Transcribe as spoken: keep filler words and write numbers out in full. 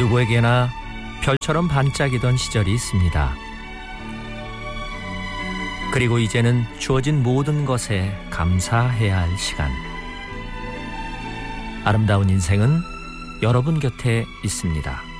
누구에게나 별처럼 반짝이던 시절이 있습니다. 그리고 이제는 주어진 모든 것에 감사해야 할 시간. 아름다운 인생은 여러분 곁에 있습니다.